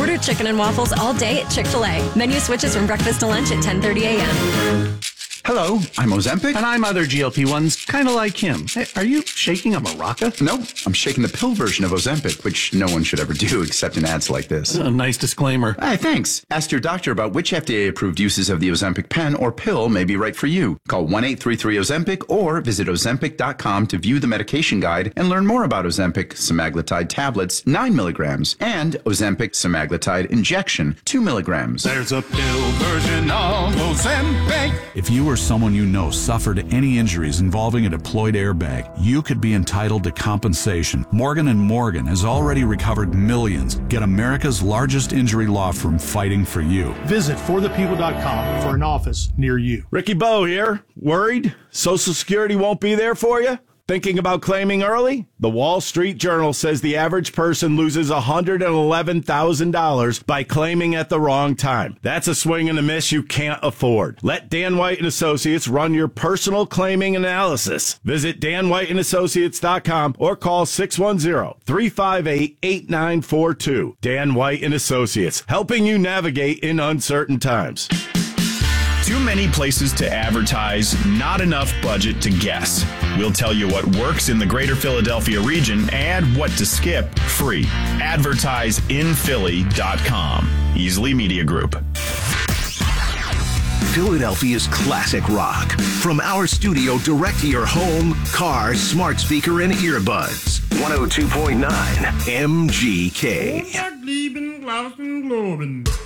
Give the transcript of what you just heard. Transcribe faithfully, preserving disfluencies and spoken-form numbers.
Order chicken and waffles all day at Chick-fil-A. Menu switches from breakfast to lunch at ten thirty a.m. Hello, I'm Ozempic. And I'm other G L P ones, kind of like him. Hey, are you shaking a maraca? Nope, I'm shaking the pill version of Ozempic, which no one should ever do except in ads like this. A nice disclaimer. Hey, thanks. Ask your doctor about which F D A-approved uses of the Ozempic pen or pill may be right for you. Call one eight three three Ozempic or visit Ozempic dot com to view the medication guide and learn more about Ozempic semaglutide tablets, nine milligrams, and Ozempic semaglutide injection, two milligrams. There's a pill version of Ozempic. If you or someone you know suffered any injuries involving a deployed airbag, you could be entitled to compensation. Morgan and Morgan has already recovered millions. Get America's largest injury law firm fighting for you. Visit for the people dot com for an office near you. Ricky Bo here. Worried? Social Security won't be there for you? Thinking about claiming early? The Wall Street Journal says the average person loses one hundred eleven thousand dollars by claiming at the wrong time. That's a swing and a miss you can't afford. Let Dan White and Associates run your personal claiming analysis. Visit Dan White and Associates dot com or call six one zero, three five eight, eight nine four two. Dan White and Associates, helping you navigate in uncertain times. Too many places to advertise, not enough budget to guess. We'll tell you what works in the greater Philadelphia region and what to skip free. advertise in philly dot com. Easley Media Group. Philadelphia's classic rock. From our studio direct to your home, car, smart speaker, and earbuds. one oh two point nine M G K.